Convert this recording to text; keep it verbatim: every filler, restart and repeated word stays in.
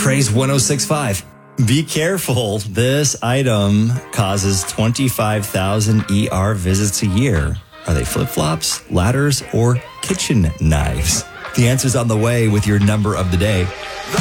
Craze one oh six point five. Be careful. This item causes twenty-five thousand E R visits a year. Are they flip-flops, ladders, or kitchen knives? The answer's on the way with your number of the day.